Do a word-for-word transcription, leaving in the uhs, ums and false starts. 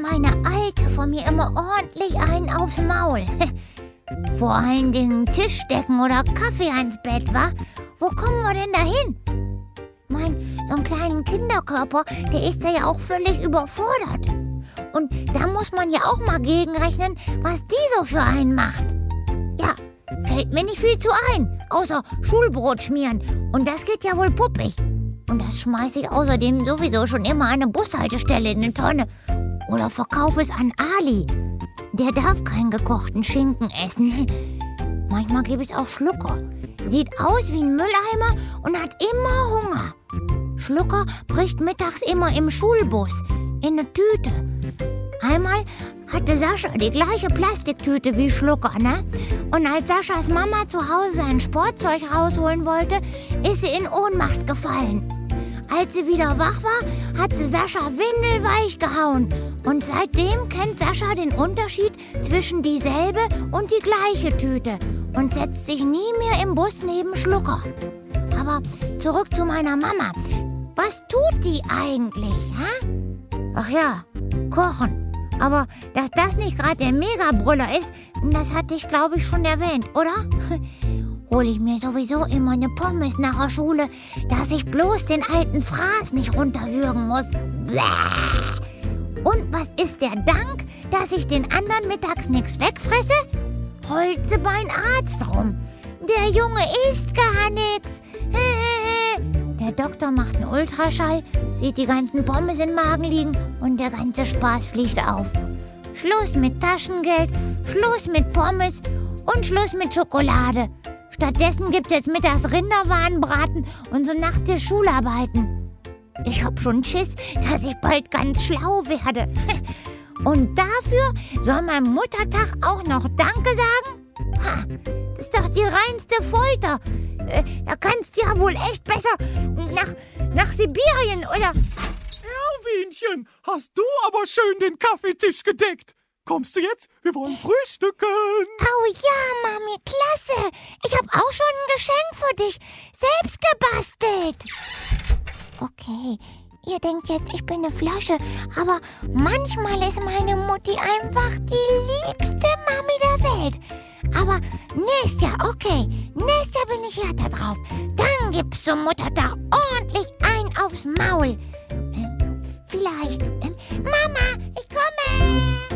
meine Alte von mir immer ordentlich einen aufs Maul. Vor allen Dingen Tischdecken oder Kaffee ans Bett, wa? Wo kommen wir denn da hin? Mein, so einen kleinen Kinderkörper, der ist ja auch völlig überfordert. Und da muss man ja auch mal gegenrechnen, was die so für einen macht. Ja, fällt mir nicht viel zu ein, außer Schulbrot schmieren. Und das geht ja wohl puppig. Und das schmeiße ich außerdem sowieso schon immer an eine Bushaltestelle in eine Tonne. Oder verkaufe es an Ali. Der darf keinen gekochten Schinken essen. Manchmal gebe ich auch Schlucker. Sieht aus wie ein Mülleimer und hat immer Hunger. Schlucker bricht mittags immer im Schulbus in eine Tüte. Einmal hatte Sascha die gleiche Plastiktüte wie Schlucker, ne? Und als Saschas Mama zu Hause sein Sportzeug rausholen wollte, ist sie in Ohnmacht gefallen. Als sie wieder wach war, hat sie Sascha windelweich gehauen. Und seitdem kennt Sascha den Unterschied zwischen dieselbe und die gleiche Tüte und setzt sich nie mehr im Bus neben Schlucker. Aber zurück zu meiner Mama. Was tut die eigentlich, hä? Ach ja, kochen. Aber dass das nicht gerade der Megabrüller ist, das hatte ich, glaube ich, schon erwähnt, oder? Hole ich mir sowieso immer eine Pommes nach der Schule, dass ich bloß den alten Fraß nicht runterwürgen muss. Und was ist der Dank, dass ich den anderen mittags nichts wegfresse? Heult sie beim Arzt rum. Der Junge isst gar nichts. Der Doktor macht einen Ultraschall, sieht die ganzen Pommes im Magen liegen und der ganze Spaß fliegt auf. Schluss mit Taschengeld, Schluss mit Pommes und Schluss mit Schokolade. Stattdessen gibt es jetzt mittags Rinderwarenbraten und so Nachtisch Schularbeiten. Ich hab schon Schiss, dass ich bald ganz schlau werde. Und dafür soll mein Muttertag auch noch Danke sagen? Ha, das ist doch die reinste Folter. Äh, da kannst du ja wohl echt besser nach, nach Sibirien, oder? Erwinchen, hast du aber schön den Kaffeetisch gedeckt. Kommst du jetzt? Wir wollen frühstücken. Oh ja, Mami, klasse. Ich habe auch schon ein Geschenk für dich. Selbst gebastelt. Okay, ihr denkt jetzt, ich bin eine Flasche, aber manchmal ist meine Mutti einfach die liebste Mami der Welt. Aber nächstes Jahr, okay, nächstes Jahr bin ich härter drauf. Dann gibt's zum Muttertag ordentlich ein aufs Maul. Ähm, vielleicht, ähm, Mama,